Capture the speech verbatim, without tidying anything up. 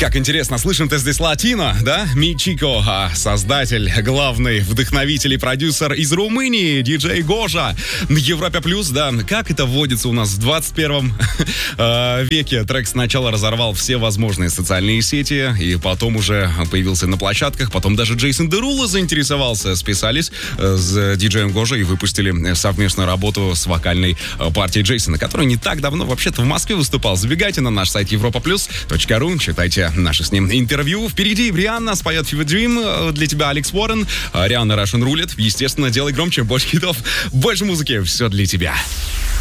Как интересно, слышим-то здесь латино, да? Мичико, создатель, главный вдохновитель и продюсер из Румынии, диджей Гожа. На Европе Плюс, да, как это водится у нас в двадцать первом веке. Трек сначала разорвал все возможные социальные сети, и потом уже появился на площадках. Потом даже Джейсон Деруло заинтересовался, списались с диджеем Гожа и выпустили совместную работу с вокальной партией Джейсона, который не так давно вообще-то в Москве выступал. Забегайте на наш сайт европа плюс точка ру, читайте наши с ним интервью. Впереди Рианна споет Fever Dream, для тебя Алекс Уоррен, Рианна Russian Roulette. Естественно, делай громче, больше хитов, больше музыки, все для тебя.